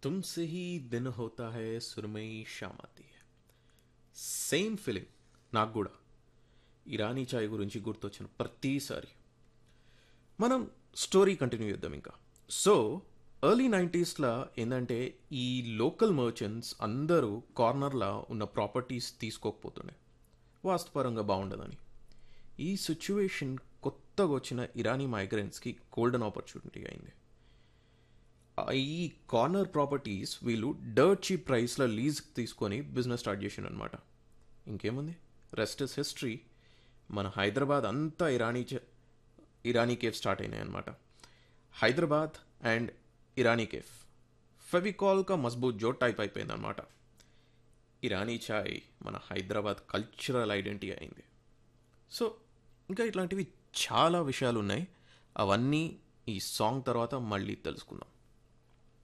तुमसे ही दिन होता है सुरमई शाम आती है సేమ్ ఫీలింగ్ నాకు కూడా ఇరానీ చాయ్ గురించి గుర్తొచ్చిన ప్రతిసారి మనం స్టోరీ కంటిన్యూ చేద్దాం ఇంకా. సో ఎర్లీ 90స్లో ఏంటంటే ఈ లోకల్ మర్చెంట్స్ అందరూ కార్నర్లో ఉన్న ప్రాపర్టీస్ తీసుకోకపోతుండే వాస్తుపరంగా బాగుండదని. ఈ సిచ్యువేషన్ కొత్తగా వచ్చిన ఇరానీ మైగ్రెంట్స్కి గోల్డెన్ ఆపర్చునిటీ అయింది. ఈ కార్నర్ ప్రాపర్టీస్ వీళ్ళు డర్ట్ చీప్ ప్రైస్లో లీజ్ తీసుకొని బిజినెస్ స్టార్ట్ చేసిండు అనమాట. ఇంకేముంది, రెస్ట్ ఇస్ హిస్టరీ. మన హైదరాబాద్ అంతా ఇరానీ కేఫ్ స్టార్ట్ అయినాయి అనమాట. Hyderabad and Irani cafe ఫెవికాల్గా Mazboot jot type అయిపోయింది అనమాట. ఇరానీ చాయ్ మన హైదరాబాద్ కల్చరల్ ఐడెంటిటీ అయింది. సో ఇంకా ఇట్లాంటివి చాలా విషయాలు ఉన్నాయి. అవన్నీ ఈ సాంగ్ తర్వాత మళ్ళీ తెలుసుకుందాం.